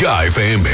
Ya FM.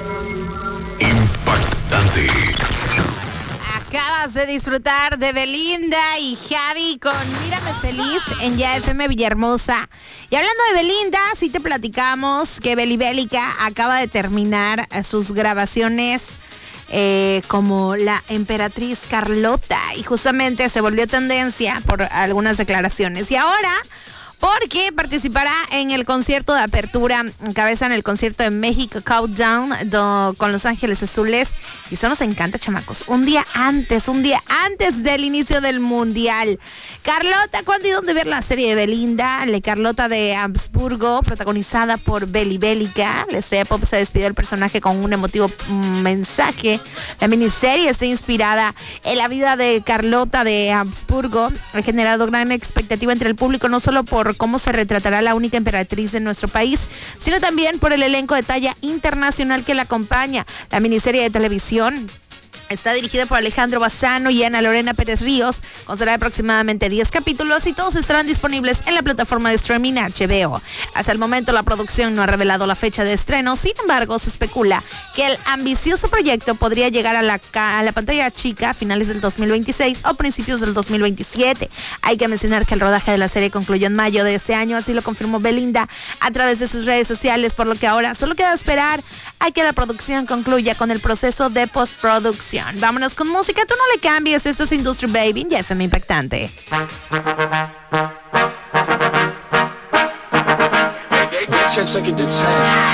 Impactante. Acabas de disfrutar de Belinda y Javi con Mírame Feliz en Ya FM Villahermosa. Y hablando de Belinda, sí te platicamos que Belibélica acaba de terminar sus grabaciones como la emperatriz Carlota, y justamente se volvió tendencia por algunas declaraciones. Y ahora, porque participará en el concierto de apertura, cabeza en el concierto de México Countdown con Los Ángeles Azules. Y eso nos encanta, chamacos. Un día antes del inicio del Mundial. Carlota, ¿cuándo y dónde ver la serie de Belinda? La Carlota de Habsburgo, protagonizada por Belibélica. La estrella pop se despidió del personaje con un emotivo mensaje. La miniserie está inspirada en la vida de Carlota de Habsburgo. Ha generado gran expectativa entre el público, no solo por cómo se retratará la única emperatriz de nuestro país, sino también por el elenco de talla internacional que la acompaña. La miniserie de televisión está dirigida por Alejandro Bassano y Ana Lorena Pérez Ríos. Constará de aproximadamente 10 capítulos y todos estarán disponibles en la plataforma de streaming HBO. Hasta el momento la producción no ha revelado la fecha de estreno, sin embargo se especula que el ambicioso proyecto podría llegar a la pantalla chica a finales del 2026 o principios del 2027. Hay que mencionar que el rodaje de la serie concluyó en mayo de este año, así lo confirmó Belinda a través de sus redes sociales, por lo que ahora solo queda esperar a que la producción concluya con el proceso de postproducción. Vámonos con música, tú no le cambies, esto es Industry Baby, ya FM Impactante.